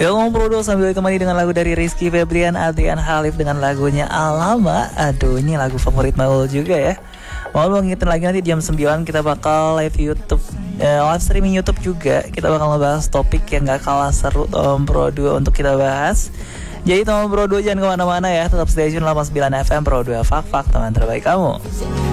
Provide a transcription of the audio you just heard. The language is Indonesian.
Ya ngobrol sambil ditemani dengan lagu dari Rizky Febrian, Adrian Halif dengan lagunya Alama. Aduh, ini lagu favorit Maul juga ya. Mau ngingetin lagi nanti jam 9 kita bakal live YouTube, live streaming YouTube juga. Kita bakal ngebahas topik yang gak kalah seru Tom Pro 2 untuk kita bahas. Jadi Tom Pro 2 jangan kemana-mana ya, tetap stay tune 89 FM Pro 2 Fak teman terbaik kamu.